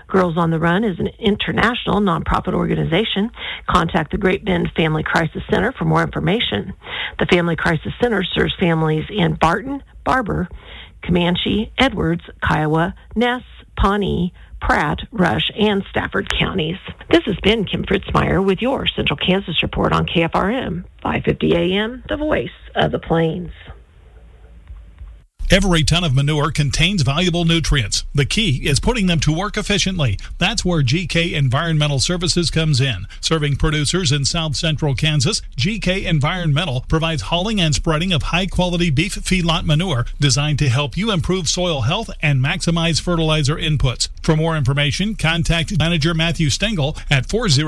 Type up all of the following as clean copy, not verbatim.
Girls on the Run is an international nonprofit organization. Contact the Great Bend Family Crisis Center for more information. The Family Crisis Center serves families in Barton, Barber, Comanche, Edwards, Kiowa, Ness, Pawnee, Pratt, Rush, and Stafford counties. This has been Kim Fritzmeyer with your Central Kansas Report on KFRM, 550 AM, the voice of the Plains. Every ton of manure contains valuable nutrients. The key is putting them to work efficiently. That's where GK Environmental Services comes in. Serving producers in South Central Kansas, GK Environmental provides hauling and spreading of high-quality beef feedlot manure designed to help you improve soil health and maximize fertilizer inputs. For more information, contact Manager Matthew Stengel at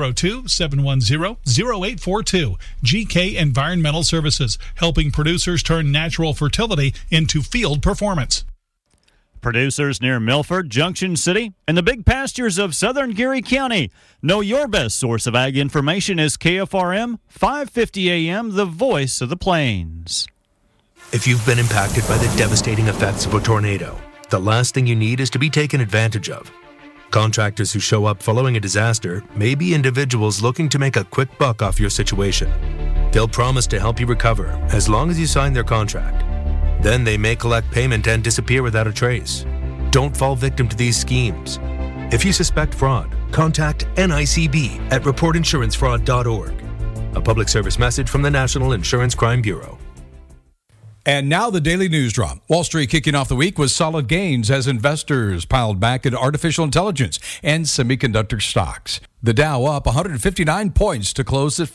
402-710-0842. GK Environmental Services, helping producers turn natural fertility into field performance. Producers near Milford, Junction City, and the big pastures of southern Geary County. Know your best source of ag information is KFRM 550 AM, the voice of the Plains. If you've been impacted by the devastating effects of a tornado, the last thing you need is to be taken advantage of. Contractors who show up following a disaster may be individuals looking to make a quick buck off your situation. They'll promise to help you recover as long as you sign their contract. Then they may collect payment and disappear without a trace. Don't fall victim to these schemes. If you suspect fraud, contact NICB at reportinsurancefraud.org. A public service message from the National Insurance Crime Bureau. And now the daily news drop. Wall Street kicking off the week with solid gains as investors piled back into artificial intelligence and semiconductor stocks. The Dow up 159 points to close at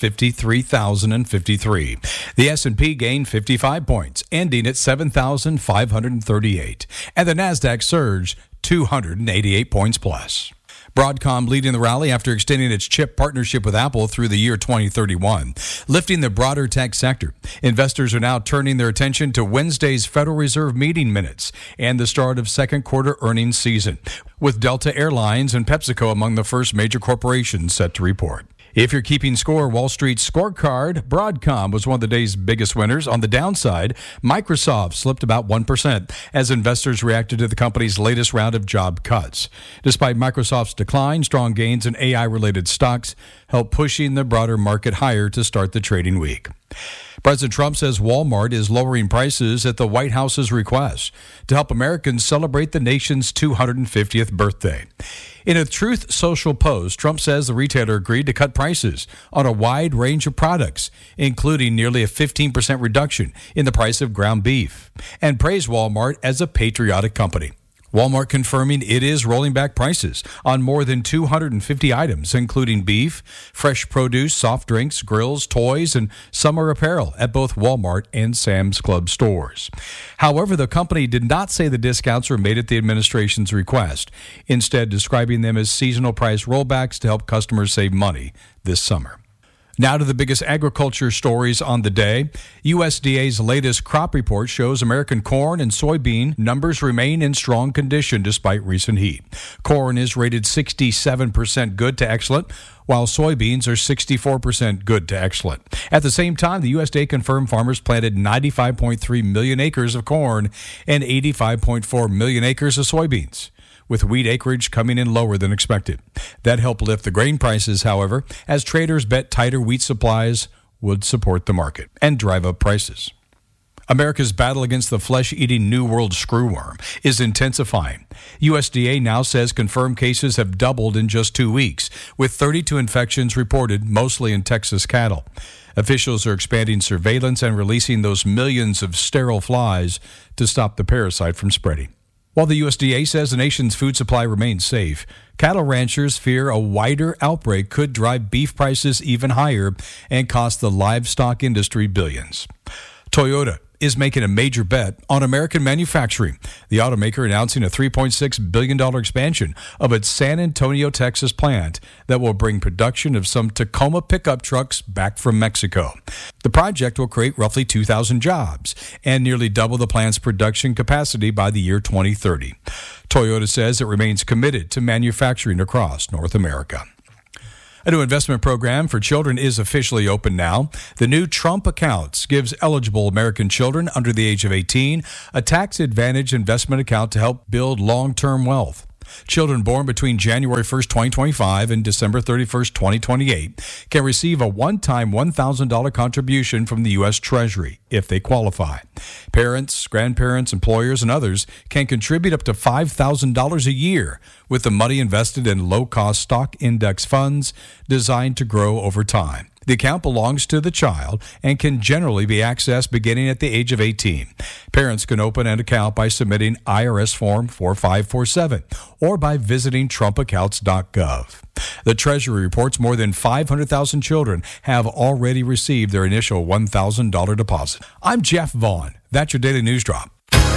53,053. The S&P gained 55 points, ending at 7,538. And the Nasdaq surged 288 points plus. Broadcom leading the rally after extending its chip partnership with Apple through the year 2031, lifting the broader tech sector. Investors are now turning their attention to Wednesday's Federal Reserve meeting minutes and the start of second quarter earnings season, with Delta Airlines and PepsiCo among the first major corporations set to report. If you're keeping score, Wall Street's scorecard, Broadcom was one of the day's biggest winners. On the downside, Microsoft slipped about 1% as investors reacted to the company's latest round of job cuts. Despite Microsoft's decline, strong gains in AI-related stocks helped pushing the broader market higher to start the trading week. President Trump says Walmart is lowering prices at the White House's request to help Americans celebrate the nation's 250th birthday. In a Truth Social post, Trump says the retailer agreed to cut prices on a wide range of products, including nearly a 15% reduction in the price of ground beef, and praised Walmart as a patriotic company. Walmart confirming it is rolling back prices on more than 250 items, including beef, fresh produce, soft drinks, grills, toys, and summer apparel at both Walmart and Sam's Club stores. However, the company did not say the discounts were made at the administration's request, instead describing them as seasonal price rollbacks to help customers save money this summer. Now to the biggest agriculture stories on the day. USDA's latest crop report shows American corn and soybean numbers remain in strong condition despite recent heat. Corn is rated 67% good to excellent, while soybeans are 64% good to excellent. At the same time, the USDA confirmed farmers planted 95.3 million acres of corn and 85.4 million acres of soybeans, with wheat acreage coming in lower than expected. That helped lift the grain prices, however, as traders bet tighter wheat supplies would support the market and drive up prices. America's battle against the flesh-eating New World screwworm is intensifying. USDA now says confirmed cases have doubled in just 2 weeks, with 32 infections reported, mostly in Texas cattle. Officials are expanding surveillance and releasing those millions of sterile flies to stop the parasite from spreading. While the USDA says the nation's food supply remains safe, cattle ranchers fear a wider outbreak could drive beef prices even higher and cost the livestock industry billions. Toyota is making a major bet on American manufacturing. The automaker announcing a $3.6 billion expansion of its San Antonio, Texas plant that will bring production of some Tacoma pickup trucks back from Mexico. The project will create roughly 2,000 jobs and nearly double the plant's production capacity by the year 2030. Toyota says it remains committed to manufacturing across North America. A new investment program for children is officially open now. The new Trump Accounts gives eligible American children under the age of 18 a tax-advantaged investment account to help build long-term wealth. Children born between January 1st, 2025 and December 31st, 2028 can receive a one-time $1,000 contribution from the U.S. Treasury if they qualify. Parents, grandparents, employers, and others can contribute up to $5,000 a year with the money invested in low-cost stock index funds designed to grow over time. The account belongs to the child and can generally be accessed beginning at the age of 18. Parents can open an account by submitting IRS Form 4547 or by visiting trumpaccounts.gov. The Treasury reports more than 500,000 children have already received their initial $1,000 deposit. I'm Jeff Vaughn. That's your Daily News Drop.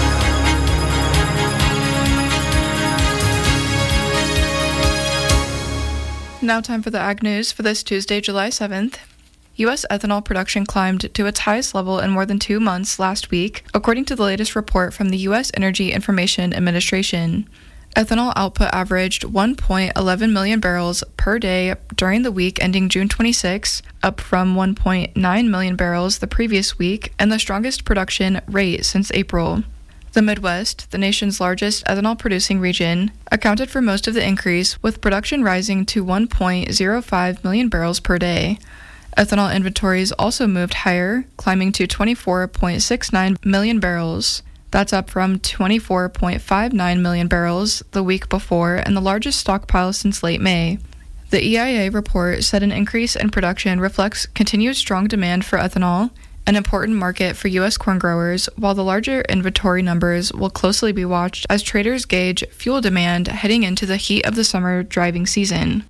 Now time for the Ag News for this Tuesday, July 7th. U.S. ethanol production climbed to its highest level in more than 2 months last week, according to the latest report from the U.S. Energy Information Administration. Ethanol output averaged 1.11 million barrels per day during the week ending June 26, up from 1.9 million barrels the previous week and the strongest production rate since April. The Midwest, the nation's largest ethanol-producing region, accounted for most of the increase, with production rising to 1.05 million barrels per day. Ethanol inventories also moved higher, climbing to 24.69 million barrels. That's up from 24.59 million barrels the week before and the largest stockpile since late May. The EIA report said an increase in production reflects continued strong demand for ethanol, an important market for U.S. corn growers, while the larger inventory numbers will closely be watched as traders gauge fuel demand heading into the heat of the summer driving season.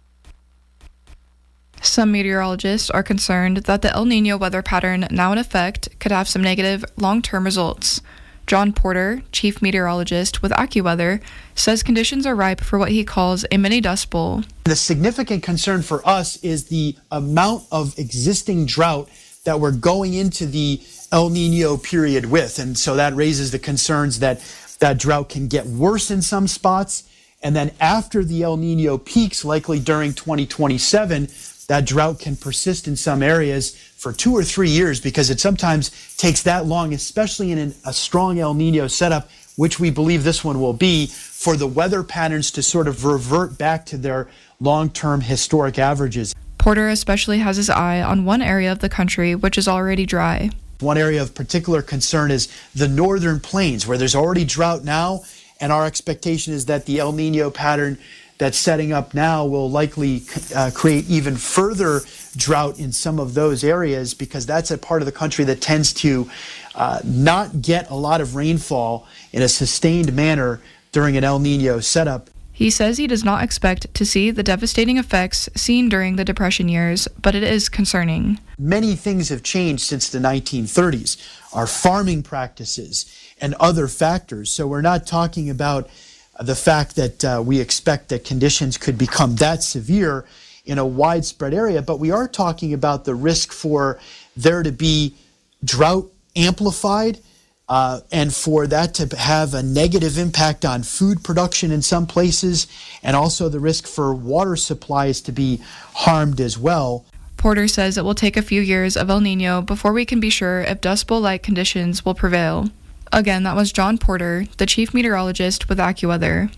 Some meteorologists are concerned that the El Niño weather pattern now in effect could have some negative long-term results. John Porter, chief meteorologist with AccuWeather, says conditions are ripe for what he calls a mini dust bowl. The significant concern for us is the amount of existing drought that we're going into the El Niño period with. And so that raises the concerns that that drought can get worse in some spots. And then after the El Niño peaks, likely during 2027, that drought can persist in some areas for 2 or 3 years because it sometimes takes that long, especially in a strong El Niño setup, which we believe this one will be, for the weather patterns to sort of revert back to their long-term historic averages. Porter especially has his eye on one area of the country which is already dry. One area of particular concern is the northern plains, where there's already drought now, and our expectation is that the El Niño pattern that's setting up now will likely create even further drought in some of those areas, because that's a part of the country that tends to not get a lot of rainfall in a sustained manner during an El Niño setup. He says he does not expect to see the devastating effects seen during the Depression years, but it is concerning. Many things have changed since the 1930s, our farming practices and other factors. So we're not talking about the fact that we expect that conditions could become that severe in a widespread area, but we are talking about the risk for there to be drought amplified, and for that to have a negative impact on food production in some places, and also the risk for water supplies to be harmed as well. Porter says it will take a few years of El Niño before we can be sure if Dust Bowl-like conditions will prevail. Again, that was John Porter, the chief meteorologist with AccuWeather.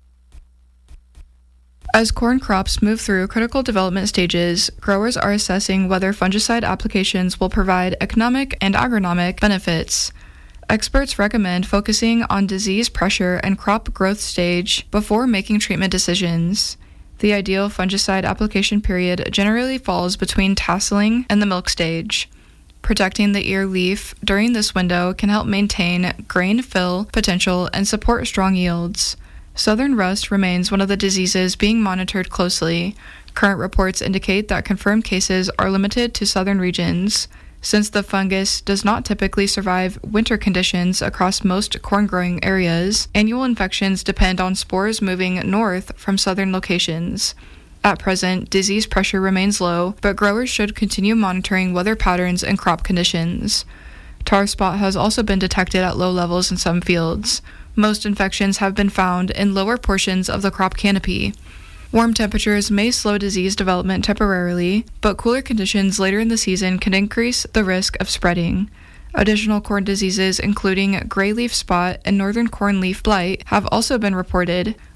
As corn crops move through critical development stages, growers are assessing whether fungicide applications will provide economic and agronomic benefits. Experts recommend focusing on disease pressure and crop growth stage before making treatment decisions. The ideal fungicide application period generally falls between tasseling and the milk stage. Protecting the ear leaf during this window can help maintain grain fill potential and support strong yields. Southern rust remains one of the diseases being monitored closely. Current reports indicate that confirmed cases are limited to southern regions. Since the fungus does not typically survive winter conditions across most corn-growing areas, annual infections depend on spores moving north from southern locations. At present, disease pressure remains low, but growers should continue monitoring weather patterns and crop conditions. Tar spot has also been detected at low levels in some fields. Most infections have been found in lower portions of the crop canopy. Warm temperatures may slow disease development temporarily, but cooler conditions later in the season can increase the risk of spreading. Additional corn diseases, including gray leaf spot and northern corn leaf blight, have also been reported.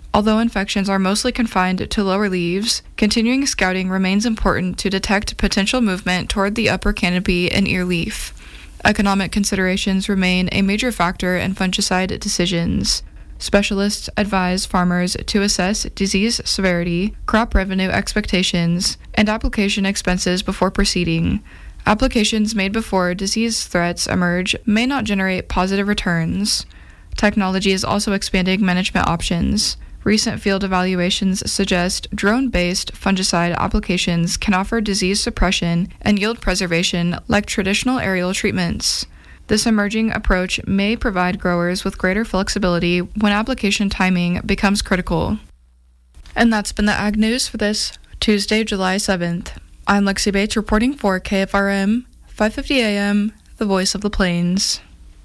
Although infections are mostly confined to lower leaves, continuing scouting remains important to detect potential movement toward the upper canopy and ear leaf. Economic considerations remain a major factor in fungicide decisions. Specialists advise farmers to assess disease severity, crop revenue expectations, and application expenses before proceeding. Applications made before disease threats emerge may not generate positive returns. Technology is also expanding management options. Recent field evaluations suggest drone-based fungicide applications can offer disease suppression and yield preservation like traditional aerial treatments. This emerging approach may provide growers with greater flexibility when application timing becomes critical. And that's been the Ag News for this Tuesday, July 7th. I'm Lexi Bates reporting for KFRM, 550 AM, the voice of the plains.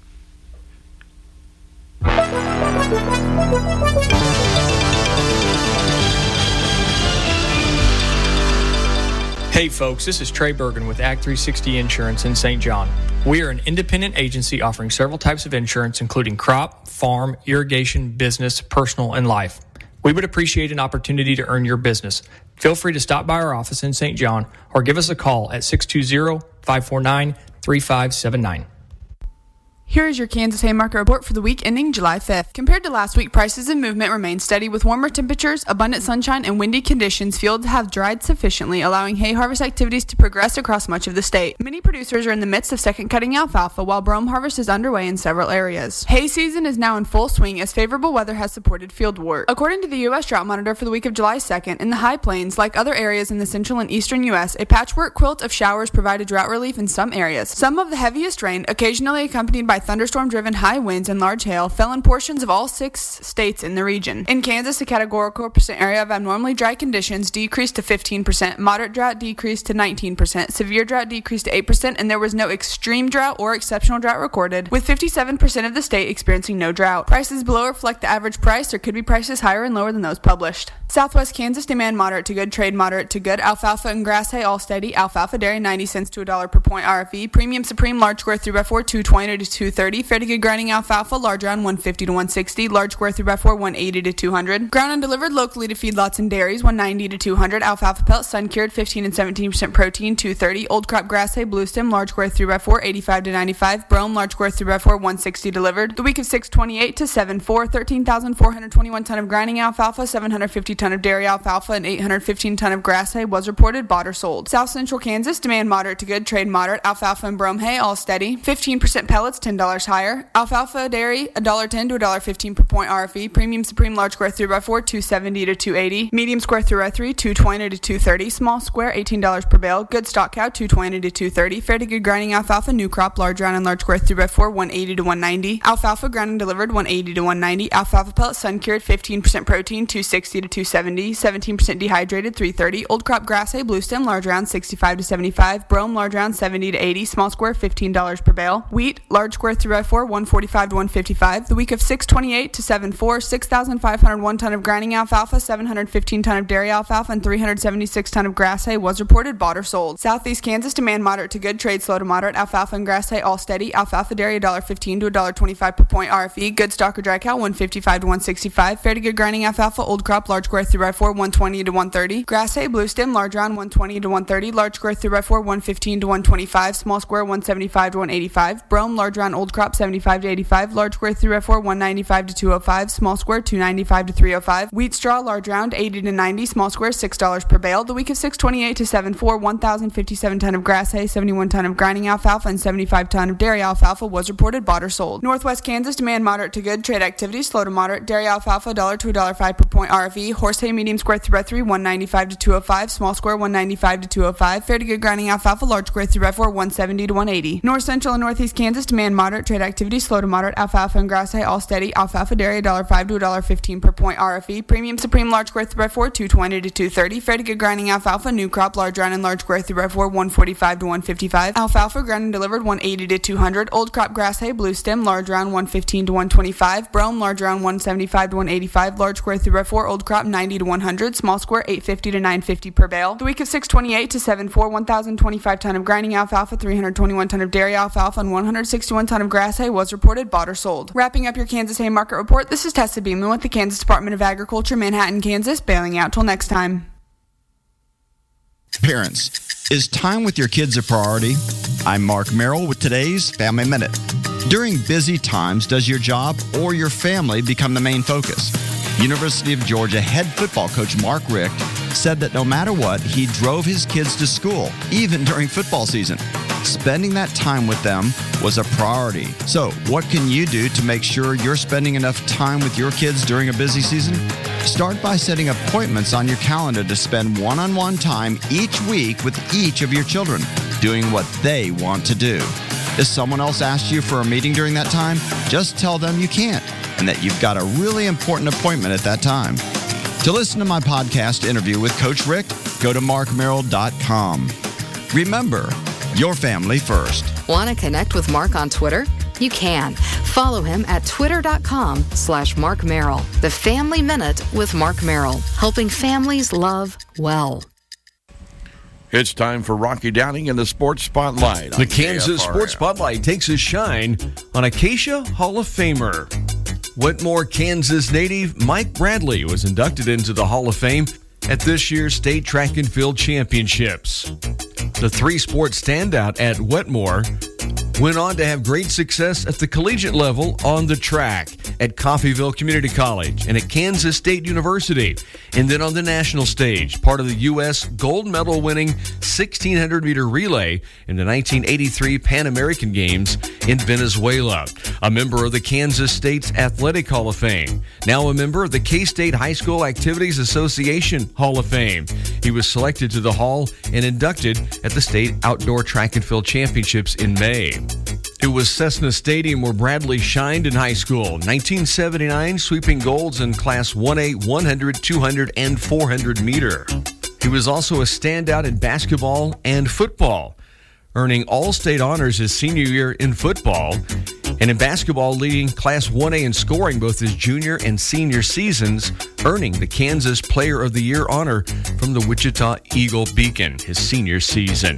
Hey folks, this is Trey Bergen with Ag 360 Insurance in St. John. We are an independent agency offering several types of insurance, including crop, farm, irrigation, business, personal, and life. We would appreciate an opportunity to earn your business. Feel free to stop by our office in St. John or give us a call at 620-549-3579. Here is your Kansas Hay Market Report for the week ending July 5th. Compared to last week, prices and movement remain steady with warmer temperatures, abundant sunshine, and windy conditions. Fields have dried sufficiently, allowing hay harvest activities to progress across much of the state. Many producers are in the midst of second cutting alfalfa, while brome harvest is underway in several areas. Hay season is now in full swing as favorable weather has supported field work. According to the U.S. Drought Monitor for the week of July 2nd, in the High Plains, like other areas in the central and eastern U.S., a patchwork quilt of showers provided drought relief in some areas. Some of the heaviest rain, occasionally accompanied by thunderstorm-driven high winds and large hail, fell in portions of all 6 states in the region. In Kansas, the categorical percent area of abnormally dry conditions decreased to 15%, moderate drought decreased to 19%, severe drought decreased to 8%, and there was no extreme drought or exceptional drought recorded, with 57% of the state experiencing no drought. Prices below reflect the average price. There could be prices higher and lower than those published. Southwest Kansas, demand moderate to good, trade moderate to good. Alfalfa and grass hay all steady. Alfalfa dairy 90 cents to $1 per point RFE. Premium Supreme large square 3x4 220 to 230. Fairly good grinding alfalfa large round 150 to 160. Large square 3x4 180 to 200. Ground and delivered locally to feedlots and dairies 190 to 200. Alfalfa pellets sun cured 15 and 17% protein 230. Old crop grass hay blue stem large square 3x4 85 to 95. Brome large square 3x4 160 delivered. The week of 6/28 to 7/4 13,421 ton of grinding alfalfa, 750 ton of dairy alfalfa, and 815 ton of grass hay was reported bought or sold. South Central Kansas, demand moderate to good, trade moderate. Alfalfa and brome hay all steady. 15% pellets $10 higher. Alfalfa dairy $1.10 to $1.15 per point RFE. Premium Supreme large square 3x4 270 to 280. Medium square 3x3 220 to 230. Small square $18 per bale. Good stock cow 220 to 230. Fairly good grinding alfalfa new crop large round and large square 3x4 180 to 190. Alfalfa ground and delivered 180 to 190. Alfalfa pellets sun cured 15% protein 260 to 270. 17% dehydrated 330. Old crop grass hay blue stem large round 65 to 75. Brome large round 70 to 80. Small square $15 per bale. Wheat large square 3x4 145 to 155. The week of 6/28 to 7/4 6,501 ton of grinding alfalfa, 715 ton of dairy alfalfa, and 376 ton of grass hay was reported bought or sold. Southeast Kansas, demand moderate to good, trade slow to moderate. Alfalfa and grass hay all steady. Alfalfa dairy $1.15 to $1.25 per point RFE. Good stock or dry cow 155 to 165. Fairly good grinding alfalfa old crop large square 3x4 120 to 130. Grass hay blue stem large round 120 to 130. Large square 3x4 115 to 125. Small square 175 to 185. Brome large round old crop 75 to 85. Large square 3x4 195 to 205. Small square 295 to 305. Wheat straw large round 80 to 90. Small square $6 per bale. The week of 6/28 to 7/4 1,057 ton of grass hay, 71 ton of grinding alfalfa, and 75 ton of dairy alfalfa was reported bought or sold. Northwest Kansas, demand moderate to good, trade activity slow to moderate. Dairy alfalfa $1 to $1.05 per point RFE. Horse hay medium square 3x3 195 to 205. Small square 195 to 205. Fairly good grinding alfalfa large square 3x4 170 to 180. North Central and Northeast Kansas, demand moderate, trade activity slow to moderate. Alfalfa and grass hay all steady. Alfalfa dairy $1.05 to $1.15 per point RFE. Premium Supreme large square 3x4 220 to 230. Fairly good grinding alfalfa new crop large round and large square 3x4 145 to 155. Alfalfa ground and delivered 180 to 200. Old crop grass hay blue stem large round 115 to 125. Brome large round 175 to 185. Large square 3x4 old crop 90 to 100. Small square 850 to 950 per bale. The week of 6/28 to 7/4 1,025 ton of grinding alfalfa, 321 ton of dairy alfalfa, and 161 ton ton of grass hay was reported bought or sold. Wrapping up your Kansas Hay Market Report, this is Tessa Beeman with the Kansas Department of Agriculture, Manhattan, Kansas, bailing out till next time. Parents, is time with your kids a priority? I'm Mark Merrill with today's Family Minute. During busy times, does your job or your family become the main focus? University of Georgia head football coach Mark Richt said that no matter what, he drove his kids to school, even during football season. Spending that time with them was a priority. So, what can you do to make sure you're spending enough time with your kids during a busy season? Start by setting appointments on your calendar to spend one-on-one time each week with each of your children, doing what they want to do. If someone else asks you for a meeting during that time, just tell them you can't and that you've got a really important appointment at that time. To listen to my podcast interview with Coach Rick, go to markmerrill.com. Remember, your family first. Want to connect with Mark on Twitter? You can. Follow him at twitter.com/Mark Merrill. The Family Minute with Mark Merrill, helping families love well. It's time for Rocky Downing in the Sports Spotlight. The Kansas Sports Spotlight takes a shine on Acacia Hall of Famer. Whitmore, Kansas native Mike Bradley was inducted into the Hall of Fame at this year's State Track and Field Championships. The three-sport standout at Whitmore went on to have great success at the collegiate level on the track at Coffeyville Community College and at Kansas State University, and then on the national stage, part of the U.S. gold medal winning 1,600-meter relay in the 1983 Pan American Games in Venezuela. A member of the Kansas State's Athletic Hall of Fame, now a member of the K-State High School Activities Association Hall of Fame. He was selected to the Hall and inducted at the State Outdoor Track and Field Championships in May. It was Cessna Stadium where Bradley shined in high school. 1979, sweeping golds in Class 1A, 100, 200, and 400 meter. He was also a standout in basketball and football, earning all-state honors his senior year in football, and in basketball leading Class 1A in scoring both his junior and senior seasons, earning the Kansas Player of the Year honor from the Wichita Eagle Beacon his senior season.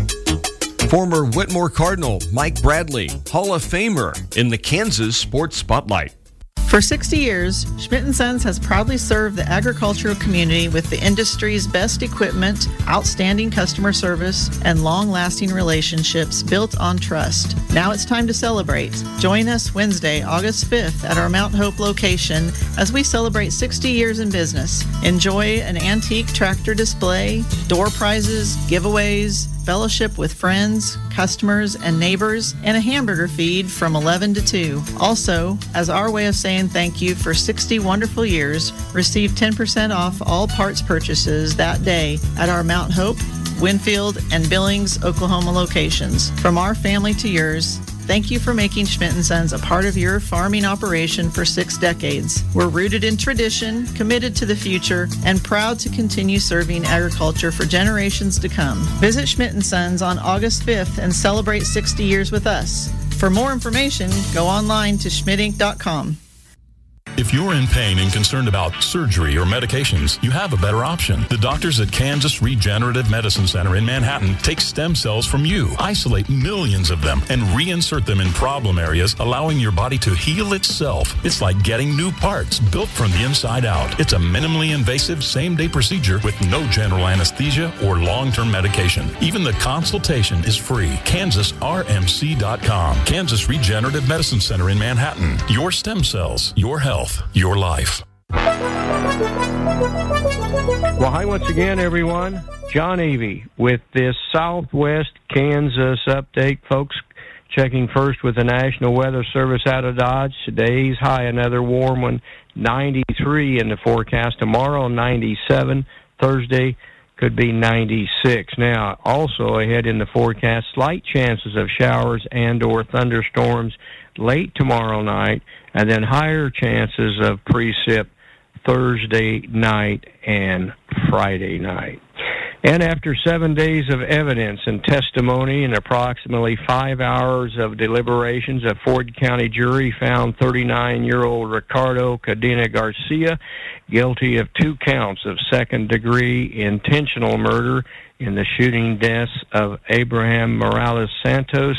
Former Whitmore Cardinal Mike Bradley, Hall of Famer in the Kansas Sports Spotlight. For 60 years, Schmidt & Sons has proudly served the agricultural community with the industry's best equipment, outstanding customer service, and long-lasting relationships built on trust. Now it's time to celebrate. Join us Wednesday, August 5th at our Mount Hope location as we celebrate 60 years in business. Enjoy an antique tractor display, door prizes, giveaways, fellowship with friends, customers, and neighbors, and a hamburger feed from 11 to 2. Also, as our way of saying thank you for 60 wonderful years, receive 10% off all parts purchases that day at our Mount Hope, Winfield, and Billings, Oklahoma locations. From our family to yours, thank you for making Schmidt & Sons a part of your farming operation for 6 decades. We're rooted in tradition, committed to the future, and proud to continue serving agriculture for generations to come. Visit Schmidt & Sons on August 5th and celebrate 60 years with us. For more information, go online to schmidtinc.com. If you're in pain and concerned about surgery or medications, you have a better option. The doctors at Kansas Regenerative Medicine Center in Manhattan take stem cells from you, isolate millions of them, and reinsert them in problem areas, allowing your body to heal itself. It's like getting new parts built from the inside out. It's a minimally invasive same-day procedure with no general anesthesia or long-term medication. Even the consultation is free. KansasRMC.com. Kansas Regenerative Medicine Center in Manhattan. Your stem cells, your health, your life. Well, hi once again, everyone. John Avey with this Southwest Kansas update, folks. Checking first with the National Weather Service out of Dodge. Today's high, another warm one, 93 in the forecast. Tomorrow, 97. Thursday could be 96. Now, also ahead in the forecast, slight chances of showers and or thunderstorms late tomorrow night, and then higher chances of precip Thursday night and Friday night. And after 7 days of evidence and testimony and approximately 5 hours of deliberations, a Ford County jury found 39-year-old Ricardo Cadena Garcia guilty of 2 counts of second-degree intentional murder in the shooting deaths of Abraham Morales Santos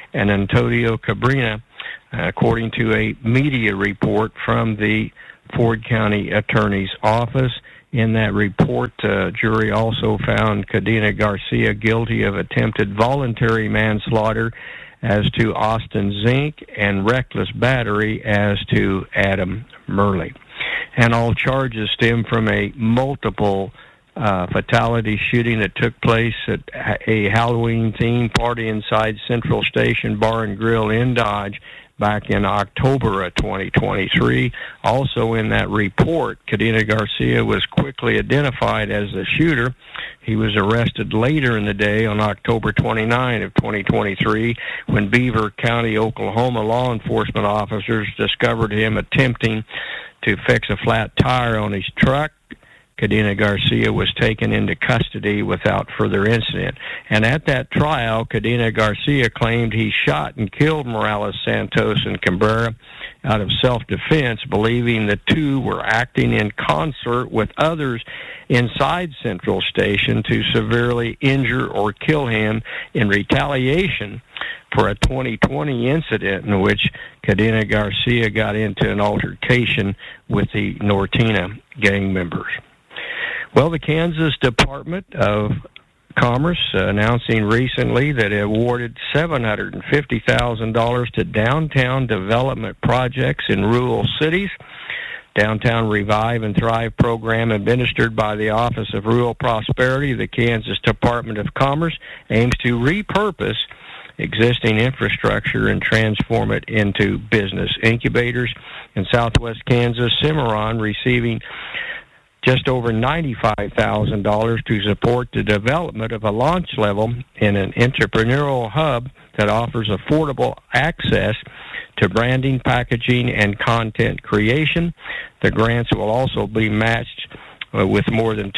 and Antonio Cabrera, according to a media report from the Ford County Attorney's Office. In that report, jury also found Cadena Garcia guilty of attempted voluntary manslaughter as to Austin Zink and reckless battery as to Adam Murley. And all charges stem from a multiple fatality shooting that took place at a Halloween-themed party inside Central Station Bar and Grill in Dodge back in October of 2023. Also in that report, Cadena Garcia was quickly identified as the shooter. He was arrested later in the day on October 29 of 2023 when Beaver County, Oklahoma law enforcement officers discovered him attempting to fix a flat tire on his truck. Cadena Garcia was taken into custody without further incident. And at that trial, Cadena Garcia claimed he shot and killed Morales, Santos, and Cabrera out of self-defense, believing the two were acting in concert with others inside Central Station to severely injure or kill him in retaliation for a 2020 incident in which Cadena Garcia got into an altercation with the Nortina gang members. Well, the Kansas Department of Commerce announcing recently that it awarded $750,000 to downtown development projects in rural cities. Downtown Revive and Thrive program administered by the Office of Rural Prosperity, the Kansas Department of Commerce, aims to repurpose existing infrastructure and transform it into business incubators. In southwest Kansas, Cimarron receiving just over $95,000 to support the development of a launch level in an entrepreneurial hub that offers affordable access to branding, packaging, and content creation. The grants will also be matched with more than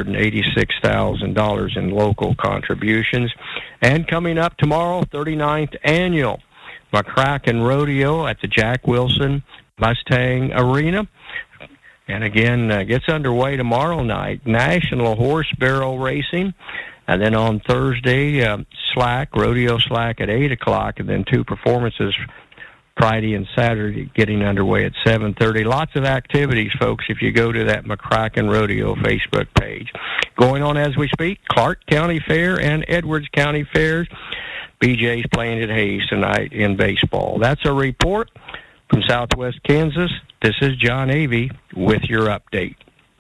$286,000 in local contributions. And coming up tomorrow, 39th Annual McCracken Rodeo at the Jack Wilson Mustang Arena. And again, gets underway tomorrow night. National Horse Barrel Racing. And then on Thursday, Rodeo Slack at 8 o'clock. And then two performances Friday and Saturday getting underway at 7:30. Lots of activities, folks, if you go to that McCracken Rodeo Facebook page. Going on as we speak, Clark County Fair and Edwards County Fairs. BJ's playing at Hayes tonight in baseball. That's a report from Southwest Kansas. This is John Avey with your update.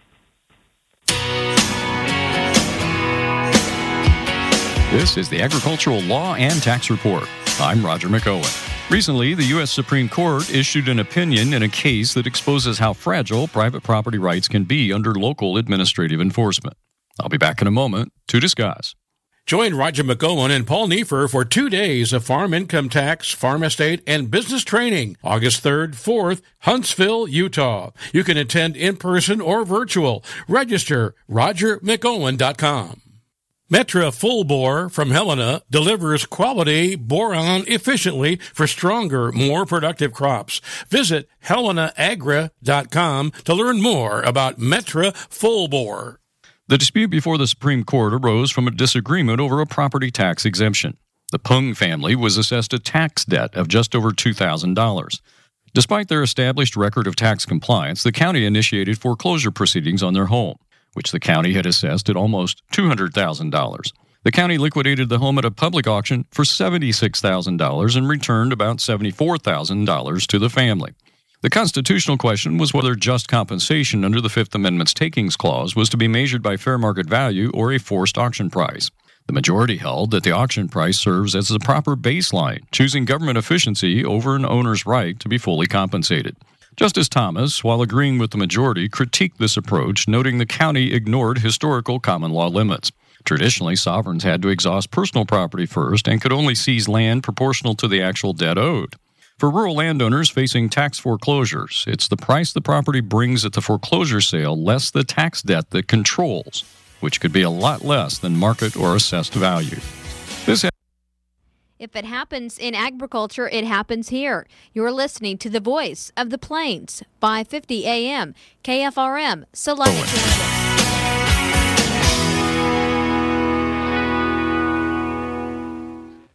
This is the Agricultural Law and Tax Report. I'm Roger McOwen. Recently, the U.S. Supreme Court issued an opinion in a case that exposes how fragile private property rights can be under local administrative enforcement. I'll be back in a moment to discuss. Join Roger McOwen and Paul Neiffer for 2 days of farm income tax, farm estate, and business training. August 3rd, 4th, Huntsville, Utah. You can attend in person or virtual. Register RogerMcOwen.com. Metra Full Bore from Helena delivers quality boron efficiently for stronger, more productive crops. Visit HelenaAgra.com to learn more about Metra Full Bore. The dispute before the Supreme Court arose from a disagreement over a property tax exemption. The Pung family was assessed a tax debt of just over $2,000. Despite their established record of tax compliance, the county initiated foreclosure proceedings on their home, which the county had assessed at almost $200,000. The county liquidated the home at a public auction for $76,000 and returned about $74,000 to the family. The constitutional question was whether just compensation under the Fifth Amendment's takings clause was to be measured by fair market value or a forced auction price. The majority held that the auction price serves as the proper baseline, choosing government efficiency over an owner's right to be fully compensated. Justice Thomas, while agreeing with the majority, critiqued this approach, noting the county ignored historical common law limits. Traditionally, sovereigns had to exhaust personal property first and could only seize land proportional to the actual debt owed. For rural landowners facing tax foreclosures, it's the price the property brings at the foreclosure sale less the tax debt that controls, which could be a lot less than market or assessed value. If it happens in agriculture, it happens here. You're listening to the voice of the Plains, 550 AM, KFRM, Salina, Kansas.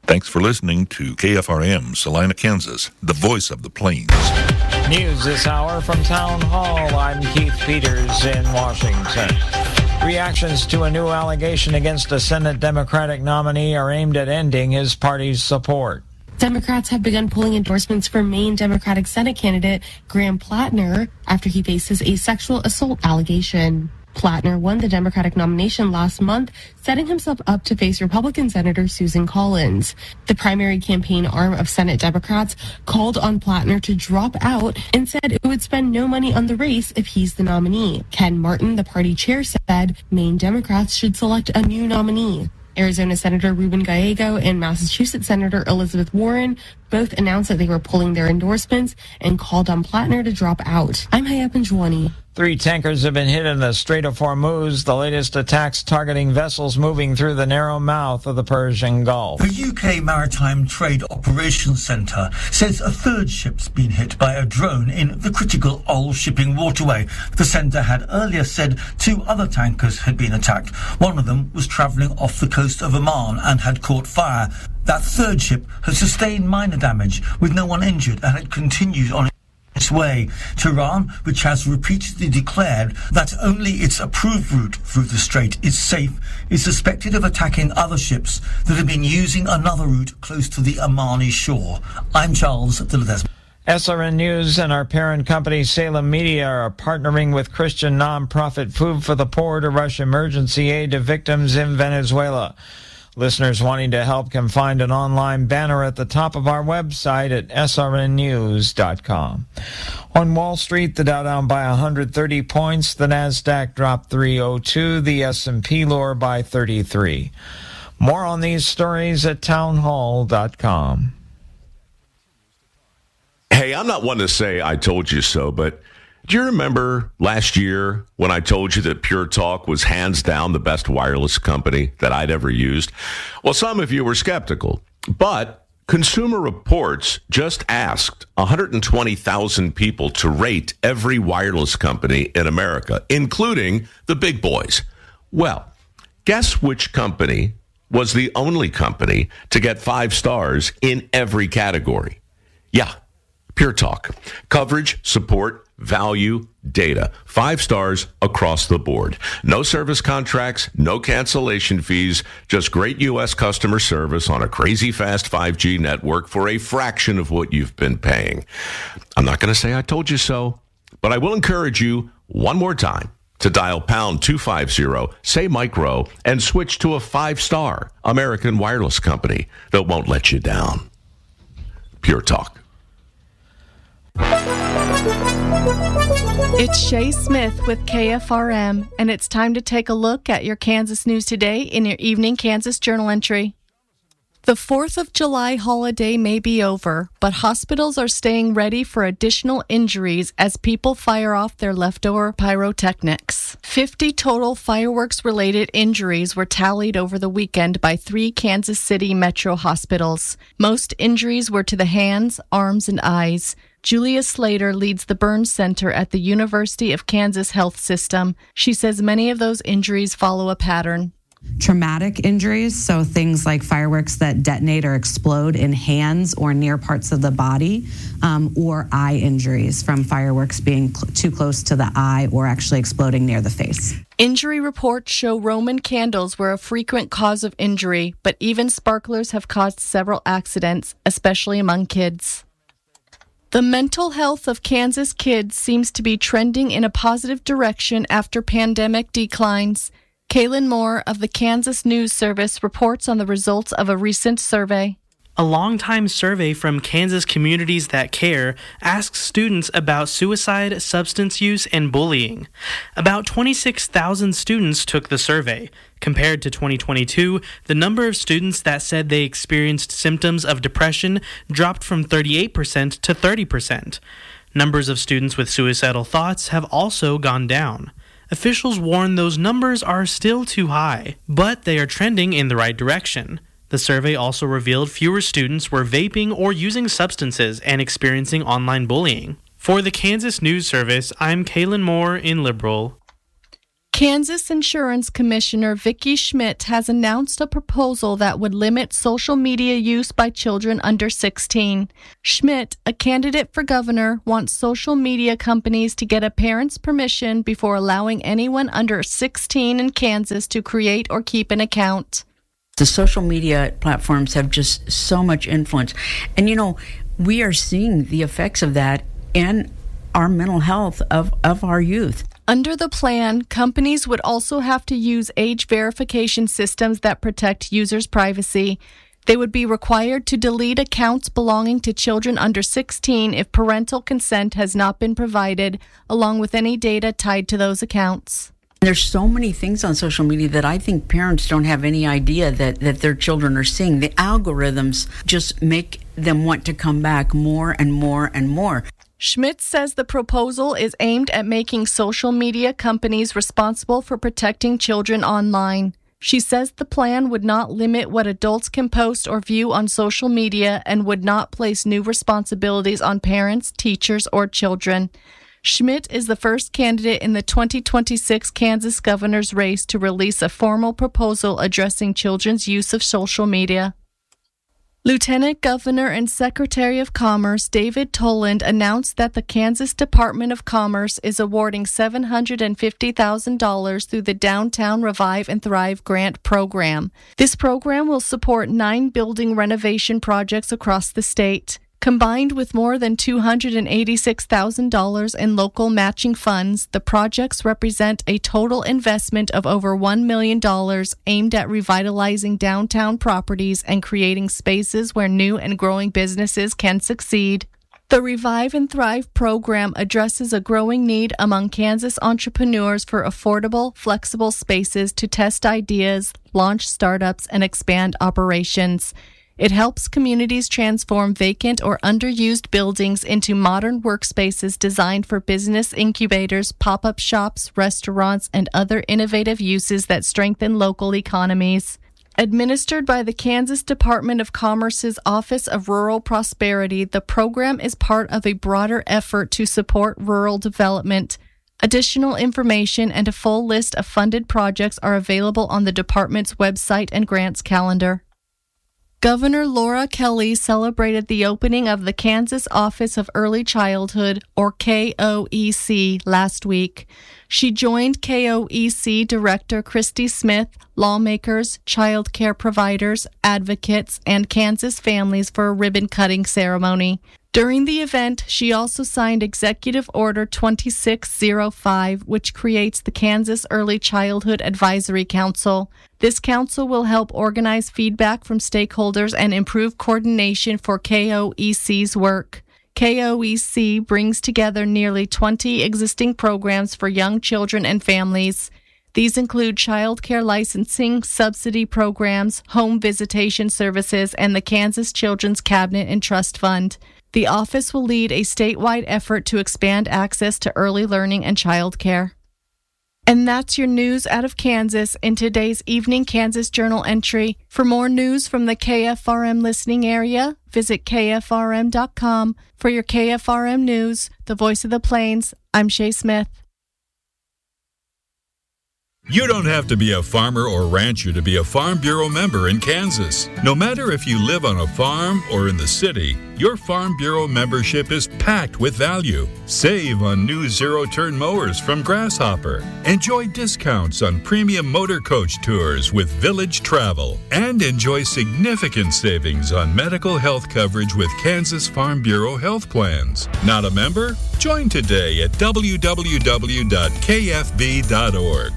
Thanks for listening to KFRM, Salina, Kansas, the voice of the Plains. News this hour from Town Hall. I'm Keith Peters in Washington. Reactions to a new allegation against a Senate Democratic nominee are aimed at ending his party's support. Democrats have begun pulling endorsements for Maine Democratic Senate candidate Graham Plattner after he faces a sexual assault allegation. Plattner won the Democratic nomination last month, setting himself up to face Republican Senator Susan Collins. The primary campaign arm of Senate Democrats called on Plattner to drop out and said it would spend no money on the race if he's the nominee. Ken Martin, the party chair, said Maine Democrats should select a new nominee. Arizona Senator Ruben Gallego and Massachusetts Senator Elizabeth Warren both announced that they were pulling their endorsements and called on Plattner to drop out. I'm Hayat Benjwani. 3 tankers have been hit in the Strait of Hormuz, the latest attacks targeting vessels moving through the narrow mouth of the Persian Gulf. The UK Maritime Trade Operations Centre says a third ship's been hit by a drone in the critical Old shipping waterway. The centre had earlier said 2 other tankers had been attacked. One of them was travelling off the coast of Oman and had caught fire. That third ship had sustained minor damage with no one injured and had continued on its way. Tehran, which has repeatedly declared that only its approved route through the strait is safe, is suspected of attacking other ships that have been using another route close to the Omani shore. I'm Charles de Ledesma. SRN News and our parent company Salem Media are partnering with Christian nonprofit Food for the Poor to rush emergency aid to victims in Venezuela. Listeners wanting to help can find an online banner at the top of our website at srnnews.com. On Wall Street, the Dow down by 130 points, the Nasdaq dropped 302, the S&P lower by 33. More on these stories at townhall.com. Hey, I'm not one to say I told you so, but do you remember last year when I told you that Pure Talk was hands down the best wireless company that I'd ever used? Well, some of you were skeptical, but Consumer Reports just asked 120,000 people to rate every wireless company in America, including the big boys. Well, guess which company was the only company to get 5 stars in every category? Yeah, Pure Talk. Coverage, support, value, data. 5 stars across the board. No service contracts, no cancellation fees, just great U.S. customer service on a crazy fast 5G network for a fraction of what you've been paying. I'm not going to say I told you so, but I will encourage you one more time to dial pound 250, say micro, and switch to a 5-star American wireless company that won't let you down. Pure Talk. It's Shay Smith with KFRM, and it's time to take a look at your Kansas news today in your Evening Kansas Journal entry. The 4th of July holiday may be over, but hospitals are staying ready for additional injuries as people fire off their leftover pyrotechnics. 50 total fireworks-related injuries were tallied over the weekend by 3 Kansas City metro hospitals. Most injuries were to the hands, arms, and eyes. Julia Slater leads the burn center at the University of Kansas Health System. She says many of those injuries follow a pattern. Traumatic injuries, so things like fireworks that detonate or explode in hands or near parts of the body, or eye injuries from fireworks being too close to the eye or actually exploding near the face. Injury reports show Roman candles were a frequent cause of injury, but even sparklers have caused several accidents, especially among kids. The mental health of Kansas kids seems to be trending in a positive direction after pandemic declines. Kaylin Moore of the Kansas News Service reports on the results of a recent survey. A long-time survey from Kansas Communities That Care asks students about suicide, substance use, and bullying. About 26,000 students took the survey. Compared to 2022, the number of students that said they experienced symptoms of depression dropped from 38% to 30%. Numbers of students with suicidal thoughts have also gone down. Officials warn those numbers are still too high, but they are trending in the right direction. The survey also revealed fewer students were vaping or using substances and experiencing online bullying. For the Kansas News Service, I'm Kaylin Moore in Liberal. Kansas Insurance Commissioner Vicki Schmidt has announced a proposal that would limit social media use by children under 16. Schmidt, a candidate for governor, wants social media companies to get a parent's permission before allowing anyone under 16 in Kansas to create or keep an account. The social media platforms have just so much influence. And, we are seeing the effects of that in our mental health of our youth. Under the plan, companies would also have to use age verification systems that protect users' privacy. They would be required to delete accounts belonging to children under 16 if parental consent has not been provided, along with any data tied to those accounts. There's so many things on social media that I think parents don't have any idea that their children are seeing. The algorithms just make them want to come back more and more and more. Schmidt says the proposal is aimed at making social media companies responsible for protecting children online. She says the plan would not limit what adults can post or view on social media and would not place new responsibilities on parents, teachers, or children. Schmidt is the first candidate in the 2026 Kansas governor's race to release a formal proposal addressing children's use of social media. Lieutenant Governor and Secretary of Commerce David Toland announced that the Kansas Department of Commerce is awarding $750,000 through the Downtown Revive and Thrive grant program. This program will support 9 building renovation projects across the state. Combined with more than $286,000 in local matching funds, the projects represent a total investment of over $1 million aimed at revitalizing downtown properties and creating spaces where new and growing businesses can succeed. The Revive and Thrive program addresses a growing need among Kansas entrepreneurs for affordable, flexible spaces to test ideas, launch startups, and expand operations. It helps communities transform vacant or underused buildings into modern workspaces designed for business incubators, pop-up shops, restaurants, and other innovative uses that strengthen local economies. Administered by the Kansas Department of Commerce's Office of Rural Prosperity, the program is part of a broader effort to support rural development. Additional information and a full list of funded projects are available on the department's website and grants calendar. Governor Laura Kelly celebrated the opening of the Kansas Office of Early Childhood, or KOEC, last week. She joined KOEC Director Christy Smith, lawmakers, child care providers, advocates, and Kansas families for a ribbon-cutting ceremony. During the event, she also signed Executive Order 2605, which creates the Kansas Early Childhood Advisory Council. This council will help organize feedback from stakeholders and improve coordination for KOEC's work. KOEC brings together nearly 20 existing programs for young children and families. These include child care licensing, subsidy programs, home visitation services, and the Kansas Children's Cabinet and Trust Fund. The office will lead a statewide effort to expand access to early learning and child care. And that's your news out of Kansas in today's Evening Kansas Journal entry. For more news from the KFRM listening area, visit KFRM.com. For your KFRM News, the voice of the Plains, I'm Shay Smith. You don't have to be a farmer or rancher to be a Farm Bureau member in Kansas. No matter if you live on a farm or in the city, your Farm Bureau membership is packed with value. Save on new zero-turn mowers from Grasshopper. Enjoy discounts on premium motor coach tours with Village Travel. And enjoy significant savings on medical health coverage with Kansas Farm Bureau health plans. Not a member? Join today at www.kfb.org.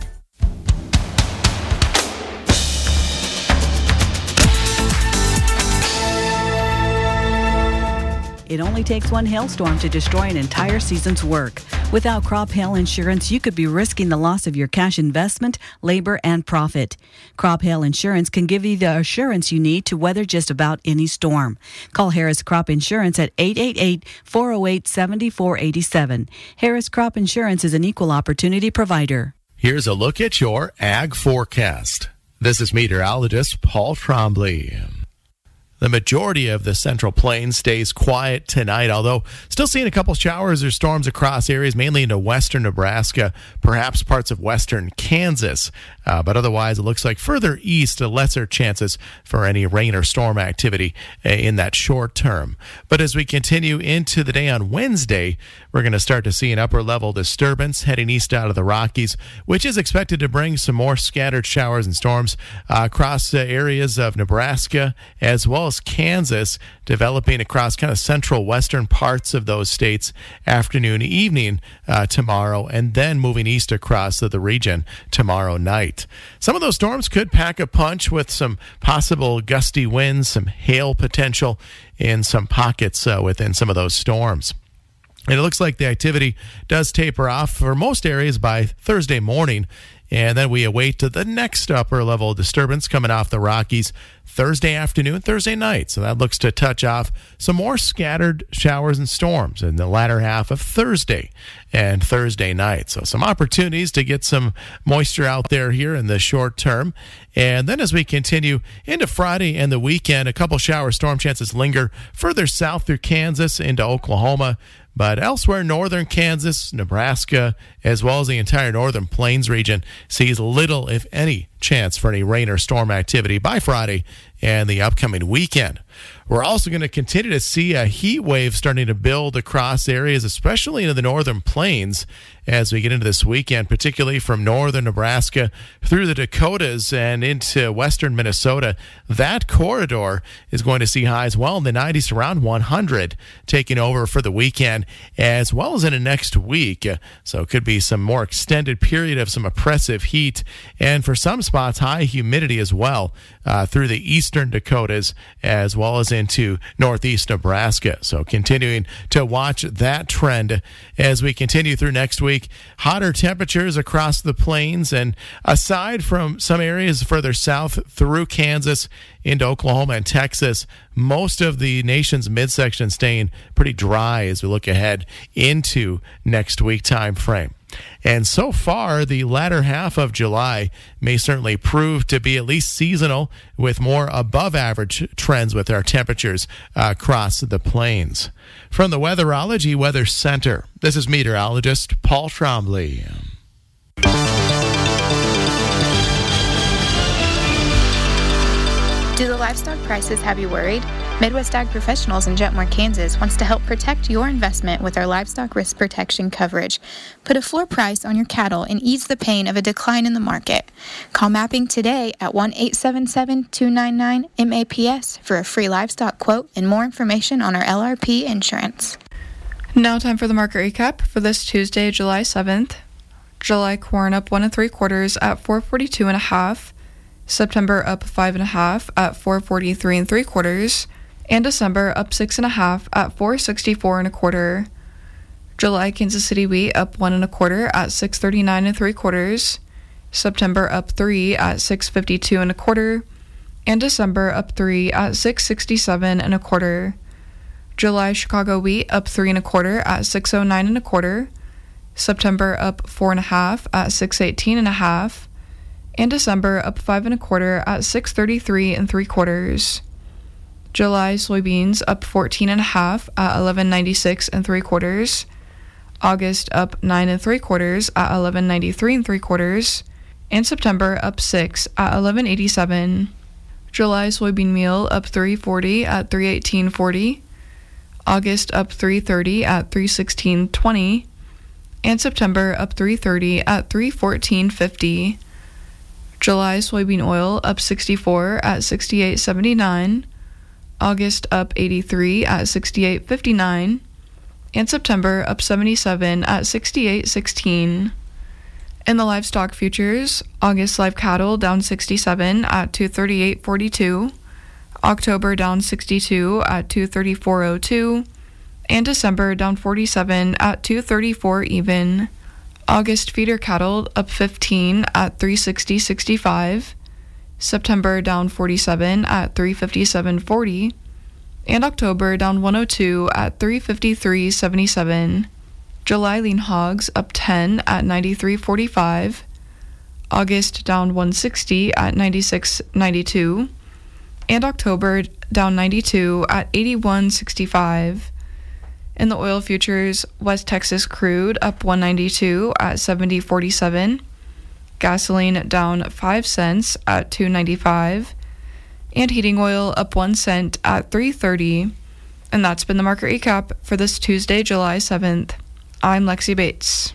It only takes one hailstorm to destroy an entire season's work. Without crop hail insurance, you could be risking the loss of your cash investment, labor, and profit. Crop hail insurance can give you the assurance you need to weather just about any storm. Call Harris Crop Insurance at 888-408-7487. Harris Crop Insurance is an equal opportunity provider. Here's a look at your ag forecast. This is meteorologist Paul Trombley. The majority of the Central Plains stays quiet tonight, although still seeing a couple showers or storms across areas, mainly into western Nebraska, perhaps parts of western Kansas. But otherwise, it looks like further east, lesser chances for any rain or storm activity in that short term. But as we continue into the day on Wednesday, we're going to start to see an upper-level disturbance heading east out of the Rockies, which is expected to bring some more scattered showers and storms across areas of Nebraska as well as Kansas, developing across kind of central western parts of those states afternoon, evening tomorrow, and then moving east across the region tomorrow night. Some of those storms could pack a punch with some possible gusty winds, some hail potential in some pockets within some of those storms. And it looks like the activity does taper off for most areas by Thursday morning. And then we await the next upper level disturbance coming off the Rockies Thursday afternoon, Thursday night. So that looks to touch off some more scattered showers and storms in the latter half of Thursday and Thursday night. So some opportunities to get some moisture out there here in the short term. And then as we continue into Friday and the weekend, a couple shower storm chances linger further south through Kansas into Oklahoma. But elsewhere, northern Kansas, Nebraska, as well as the entire northern plains region, sees little, if any, chance for any rain or storm activity by Friday and the upcoming weekend. We're also going to continue to see a heat wave starting to build across areas, especially in the northern plains, as we get into this weekend, particularly from northern Nebraska through the Dakotas and into western Minnesota. That corridor is going to see highs well in the 90s, around 100, taking over for the weekend as well as into next week. So it could be some more extended period of some oppressive heat, and for some spots, high humidity as well through the eastern Dakotas as well as into northeast Nebraska. So continuing to watch that trend as we continue through next week. Hotter temperatures across the plains, and aside from some areas further south through Kansas into Oklahoma and Texas, most of the nation's midsection staying pretty dry as we look ahead into next week time frame. And so far, the latter half of July may certainly prove to be at least seasonal, with more above-average trends with our temperatures across the plains. From the Weatherology Weather Center, this is meteorologist Paul Trombley. Do the livestock prices have you worried? Midwest Ag Professionals in Jetmore, Kansas wants to help protect your investment with our livestock risk protection coverage. Put a floor price on your cattle and ease the pain of a decline in the market. Call Mapping today at 1-877-299-MAPS for a free livestock quote and more information on our LRP insurance. Now time for the market recap for this Tuesday, July 7th. July corn up 1 3/4 at 442.5. September up 5 1/2 at 443 3/4, and December up 6 1/2 at 464 1/4. July Kansas City wheat up 1 1/4 at 639 3/4. September up 3 at 652 1/4, and December up 3 at 667 1/4. July Chicago wheat up 3 1/4 at 609 1/4. September up 4 1/2 at 618 1/2. And December up 5 1/4 at 633 3/4. July soybeans up 14 1/2 at 1196 3/4. August up 9 3/4 at 1193 3/4, and September up 6 at 1187. July soybean meal up 340 at 318.40. August up 330 at 316.20, and September up 330 at 314.50. July soybean oil up 64 at 68.79, August up 83 at 68.59, and September up 77 at 68.16. In the livestock futures, August live cattle down 67 at 238.42, October down 62 at 234.02, and December down 47 at 234 even. August feeder cattle up 15 at 360.65, September down 47 at 357.40, and October down 102 at 353.77. July lean hogs up 10 at 93.45, August down 160 at 96.92, And October down 92 at 81.65. In the oil futures, West Texas crude up 192 at 70.47. Gasoline down 5 cents at 2.95. And heating oil up 1 cent at 3.30. And that's been the market recap for this Tuesday, July 7th. I'm Lexi Bates.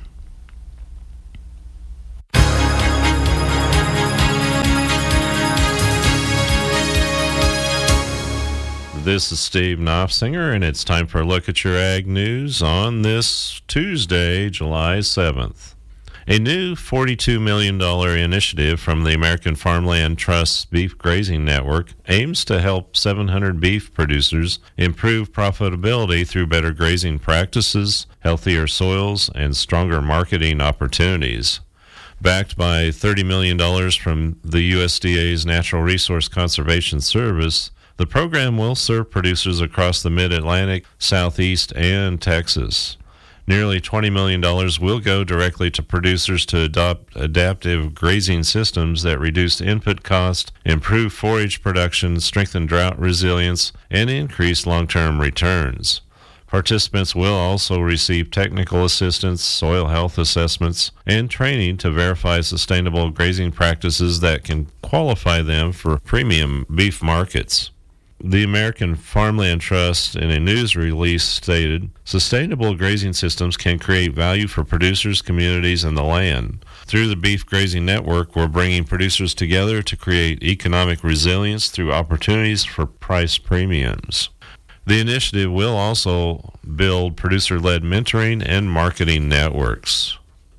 This is Steve Knopfsinger, and it's time for a look at your ag news on this Tuesday, July 7th. A new $42 million initiative from the American Farmland Trust's Beef Grazing Network aims to help 700 beef producers improve profitability through better grazing practices, healthier soils, and stronger marketing opportunities. Backed by $30 million from the USDA's Natural Resource Conservation Service, the program will serve producers across the Mid-Atlantic, Southeast, and Texas. Nearly $20 million will go directly to producers to adopt adaptive grazing systems that reduce input cost, improve forage production, strengthen drought resilience, and increase long-term returns. Participants will also receive technical assistance, soil health assessments, and training to verify sustainable grazing practices that can qualify them for premium beef markets. The American Farmland Trust, in a news release, stated, "Sustainable grazing systems can create value for producers, communities, and the land. Through the Beef Grazing Network, we're bringing producers together to create economic resilience through opportunities for price premiums." The initiative will also build producer-led mentoring and marketing networks.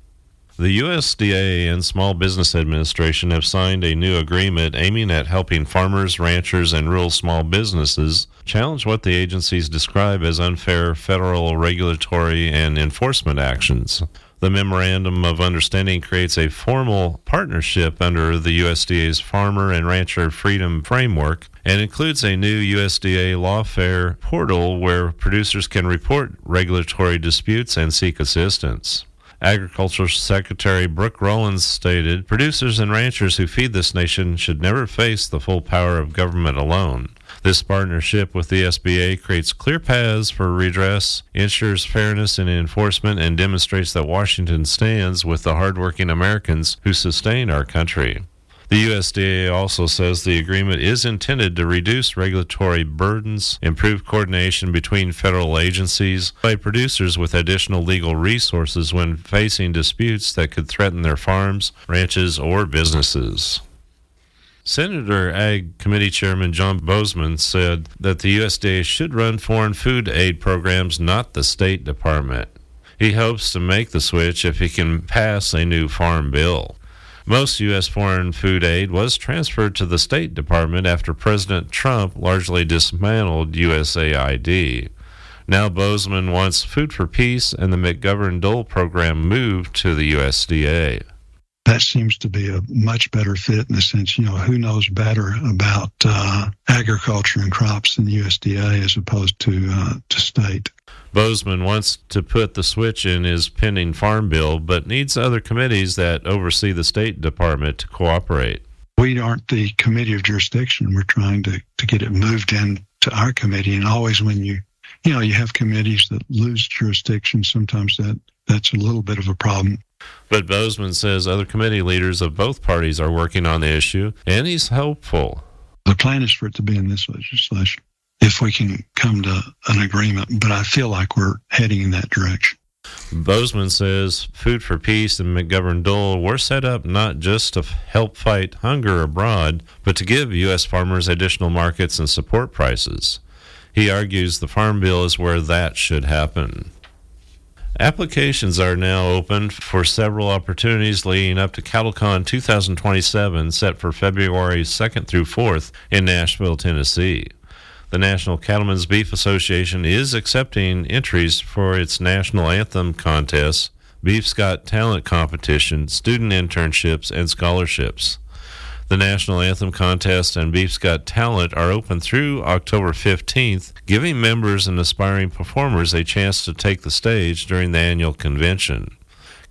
The USDA and Small Business Administration have signed a new agreement aiming at helping farmers, ranchers, and rural small businesses challenge what the agencies describe as unfair federal regulatory and enforcement actions. The Memorandum of Understanding creates a formal partnership under the USDA's Farmer and Rancher Freedom Framework and includes a new USDA Lawfare portal where producers can report regulatory disputes and seek assistance. Agriculture Secretary Brooke Rollins stated, "Producers and ranchers who feed this nation should never face the full power of government alone. This partnership with the SBA creates clear paths for redress, ensures fairness in enforcement, and demonstrates that Washington stands with the hardworking Americans who sustain our country." The USDA also says the agreement is intended to reduce regulatory burdens, improve coordination between federal agencies, provide producers with additional legal resources when facing disputes that could threaten their farms, ranches, or businesses. Senator Ag Committee Chairman John Boozman said that the USDA should run foreign food aid programs, not the State Department. He hopes to make the switch if he can pass a new farm bill. Most U.S. foreign food aid was transferred to the State Department after President Trump largely dismantled USAID. Now Boozman wants Food for Peace and the McGovern-Dole program moved to the USDA. That seems to be a much better fit in the sense, who knows better about agriculture and crops than the USDA as opposed to state. Boozman wants to put the switch in his pending farm bill, but needs other committees that oversee the State Department to cooperate. We aren't the committee of jurisdiction. We're trying to get it moved into our committee. And always when you have committees that lose jurisdiction, sometimes that's a little bit of a problem. But Boozman says other committee leaders of both parties are working on the issue, and he's hopeful. The plan is for it to be in this legislation, if we can come to an agreement, but I feel like we're heading in that direction. Boozman says Food for Peace and McGovern-Dole were set up not just to help fight hunger abroad, but to give U.S. farmers additional markets and support prices. He argues the Farm Bill is where that should happen. Applications are now open for several opportunities leading up to CattleCon 2027, set for February 2nd through 4th in Nashville, Tennessee. The National Cattlemen's Beef Association is accepting entries for its National Anthem contests, Beef's Got Talent competition, student internships, and scholarships. The National Anthem contest and Beef's Got Talent are open through October 15th, giving members and aspiring performers a chance to take the stage during the annual convention.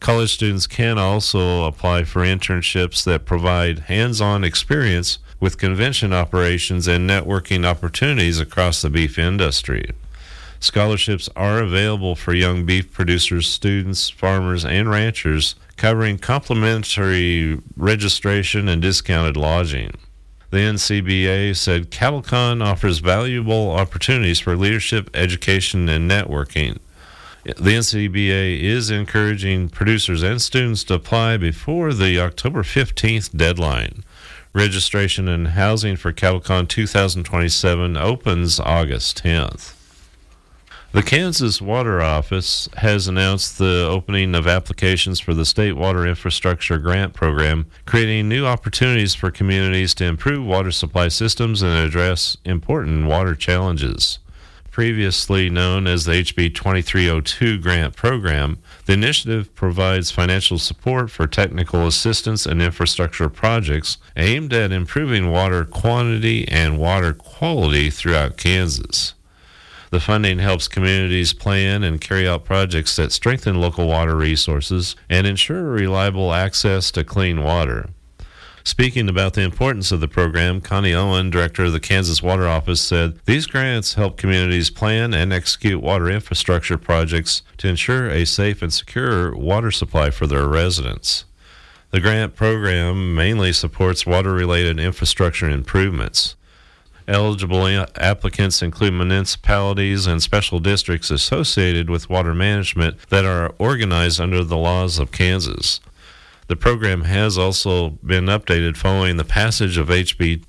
College students can also apply for internships that provide hands-on experience with convention operations and networking opportunities across the beef industry. Scholarships are available for young beef producers, students, farmers, and ranchers, covering complimentary registration and discounted lodging. The NCBA said CattleCon offers valuable opportunities for leadership, education, and networking. The NCBA is encouraging producers and students to apply before the October 15th deadline. Registration and housing for CattleCon 2027 opens August 10th. The Kansas Water Office has announced the opening of applications for the State Water Infrastructure Grant Program, creating new opportunities for communities to improve water supply systems and address important water challenges. Previously known as the HB 2302 Grant Program, the initiative provides financial support for technical assistance and infrastructure projects aimed at improving water quantity and water quality throughout Kansas. The funding helps communities plan and carry out projects that strengthen local water resources and ensure reliable access to clean water. Speaking about the importance of the program, Connie Owen, director of the Kansas Water Office, said these grants help communities plan and execute water infrastructure projects to ensure a safe and secure water supply for their residents. The grant program mainly supports water-related infrastructure improvements. Eligible applicants include municipalities and special districts associated with water management that are organized under the laws of Kansas. The program has also been updated following the passage of HB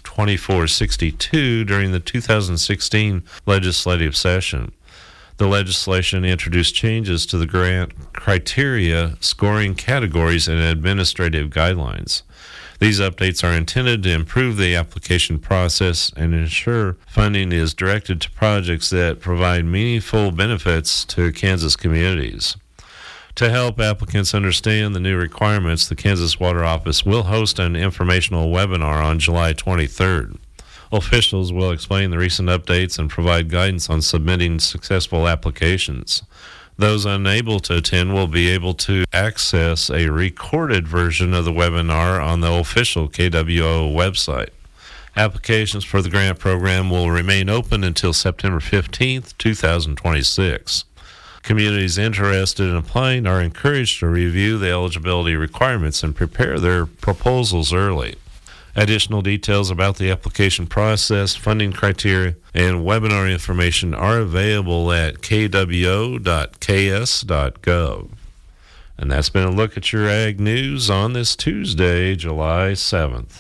2462 during the 2016 legislative session. The legislation introduced changes to the grant criteria, scoring categories, and administrative guidelines. These updates are intended to improve the application process and ensure funding is directed to projects that provide meaningful benefits to Kansas communities. To help applicants understand the new requirements, the Kansas Water Office will host an informational webinar on July 23rd. Officials will explain the recent updates and provide guidance on submitting successful applications. Those unable to attend will be able to access a recorded version of the webinar on the official KWO website. Applications for the grant program will remain open until September 15th, 2026. Communities interested in applying are encouraged to review the eligibility requirements and prepare their proposals early. Additional details about the application process, funding criteria, and webinar information are available at kwo.ks.gov. And that's been a look at your ag news on this Tuesday, July 7th.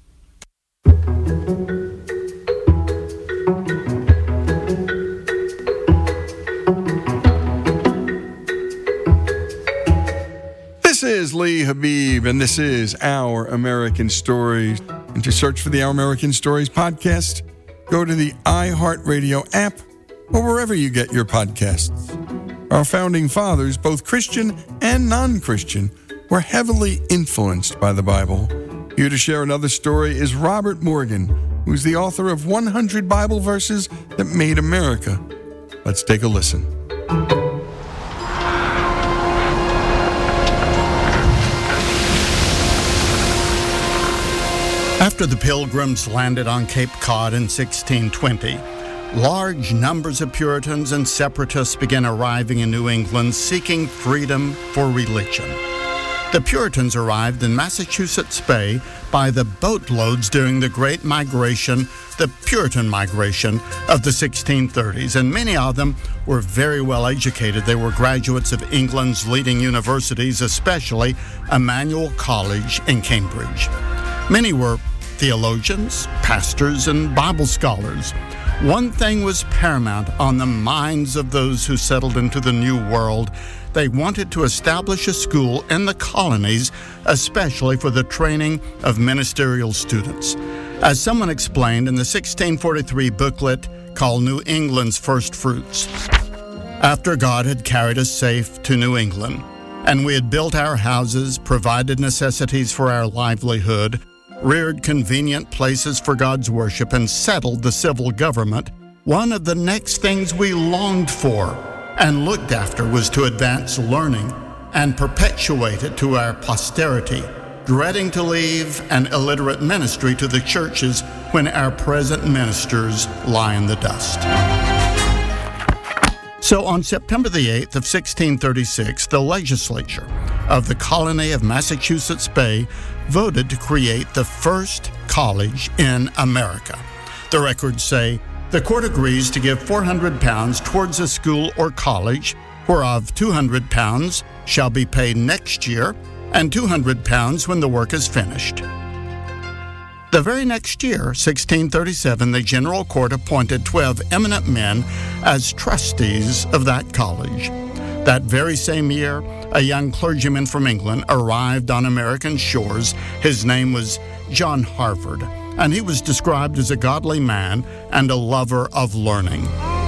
This is Lee Habib, and this is Our American Stories. And to search for the Our American Stories podcast, go to the iHeartRadio app or wherever you get your podcasts. Our founding fathers, both Christian and non-Christian, were heavily influenced by the Bible. Here to share another story is Robert Morgan, who's the author of 100 Bible Verses That Made America. Let's take a listen. After the Pilgrims landed on Cape Cod in 1620, large numbers of Puritans and separatists began arriving in New England seeking freedom for religion. The Puritans arrived in Massachusetts Bay by the boatloads during the Great Migration, the Puritan Migration of the 1630s, and many of them were very well educated. They were graduates of England's leading universities, especially Emmanuel College in Cambridge. Many were theologians, pastors, and Bible scholars. One thing was paramount on the minds of those who settled into the New World. They wanted to establish a school in the colonies, especially for the training of ministerial students. As someone explained in the 1643 booklet called New England's First Fruits, after God had carried us safe to New England, and we had built our houses, provided necessities for our livelihood, reared convenient places for God's worship, and settled the civil government, one of the next things we longed for and looked after was to advance learning and perpetuate it to our posterity, dreading to leave an illiterate ministry to the churches when our present ministers lie in the dust. So on September the 8th of 1636, the legislature of the colony of Massachusetts Bay voted to create the first college in America. The records say, the court agrees to give £400 towards a school or college, whereof £200 shall be paid next year, and £200 when the work is finished. The very next year, 1637, the General Court appointed 12 eminent men as trustees of that college. That very same year, a young clergyman from England arrived on American shores. His name was John Harvard, and he was described as a godly man and a lover of learning.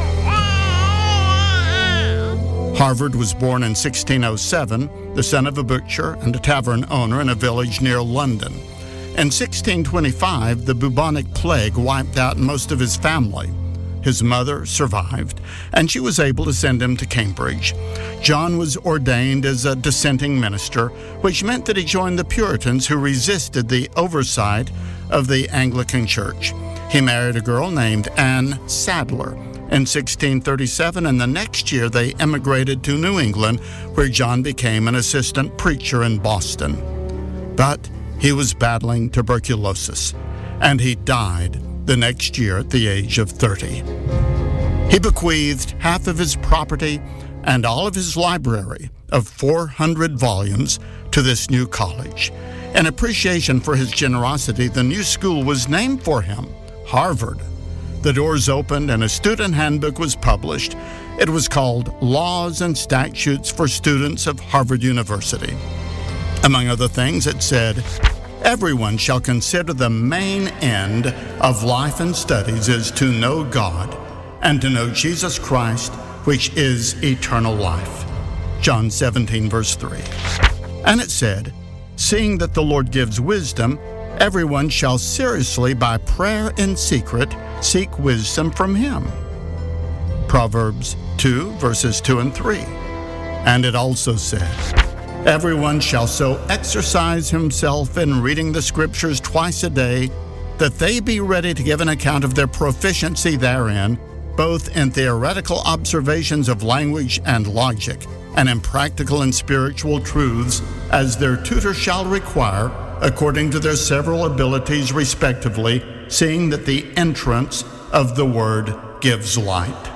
Harvard was born in 1607, the son of a butcher and a tavern owner in a village near London. In 1625, the bubonic plague wiped out most of his family. His mother survived, and she was able to send him to Cambridge. John was ordained as a dissenting minister, which meant that he joined the Puritans who resisted the oversight of the Anglican Church. He married a girl named Anne Sadler in 1637, and the next year they emigrated to New England, where John became an assistant preacher in Boston. But he was battling tuberculosis, and he died the next year at the age of 30. He bequeathed half of his property and all of his library of 400 volumes to this new college. In appreciation for his generosity, the new school was named for him, Harvard. The doors opened and a student handbook was published. It was called Laws and Statutes for Students of Harvard University. Among other things, it said, everyone shall consider the main end of life and studies is to know God and to know Jesus Christ, which is eternal life. John 17, verse 3. And it said, seeing that the Lord gives wisdom, everyone shall seriously by prayer in secret seek wisdom from him. Proverbs 2, verses 2 and 3. And it also said, everyone shall so exercise himself in reading the Scriptures twice a day, that they be ready to give an account of their proficiency therein, both in theoretical observations of language and logic, and in practical and spiritual truths, as their tutor shall require, according to their several abilities respectively, seeing that the entrance of the Word gives light.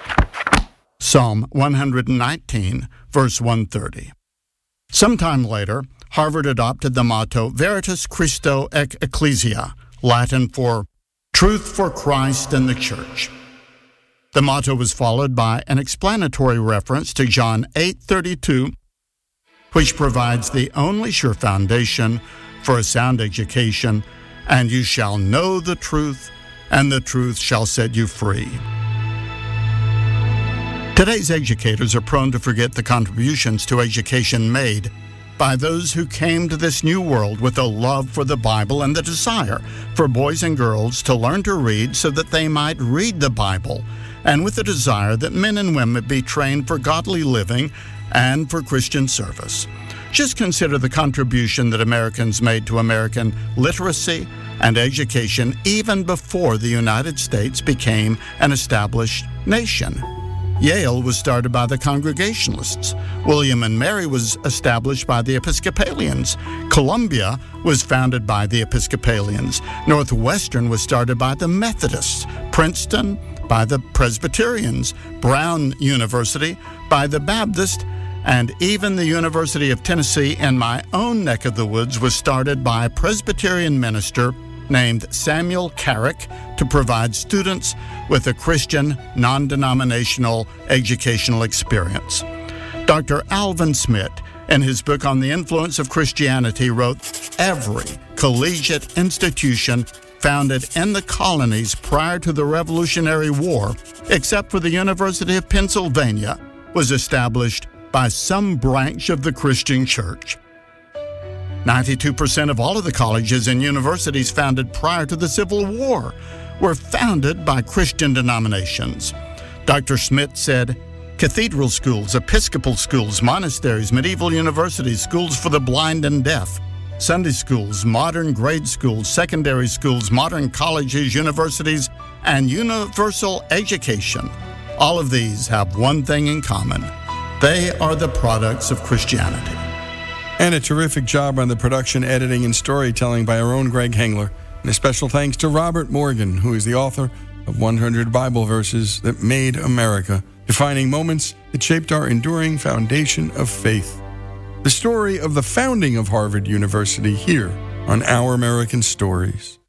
Psalm 119, verse 130. Sometime later, Harvard adopted the motto Veritas Christo et Ecclesia, Latin for Truth for Christ and the Church. The motto was followed by an explanatory reference to John 8:32, which provides the only sure foundation for a sound education, and you shall know the truth, and the truth shall set you free. Today's educators are prone to forget the contributions to education made by those who came to this new world with a love for the Bible and the desire for boys and girls to learn to read so that they might read the Bible, and with the desire that men and women be trained for godly living and for Christian service. Just consider the contribution that Americans made to American literacy and education even before the United States became an established nation. Yale was started by the Congregationalists. William and Mary was established by the Episcopalians. Columbia was founded by the Episcopalians. Northwestern was started by the Methodists. Princeton by the Presbyterians. Brown University by the Baptists. And even the University of Tennessee in my own neck of the woods was started by a Presbyterian minister named Samuel Carrick to provide students with a Christian, non-denominational educational experience. Dr. Alvin Smith, in his book on the influence of Christianity, wrote, every collegiate institution founded in the colonies prior to the Revolutionary War, except for the University of Pennsylvania, was established by some branch of the Christian Church. 92% of all of the colleges and universities founded prior to the Civil War were founded by Christian denominations. Dr. Smith said, Cathedral schools, Episcopal schools, monasteries, medieval universities, schools for the blind and deaf, Sunday schools, modern grade schools, secondary schools, modern colleges, universities, and universal education. All of these have one thing in common. They are the products of Christianity. And a terrific job on the production, editing, and storytelling by our own Greg Hengler. And a special thanks to Robert Morgan, who is the author of 100 Bible Verses That Made America, defining moments that shaped our enduring foundation of faith. The story of the founding of Harvard University here on Our American Stories.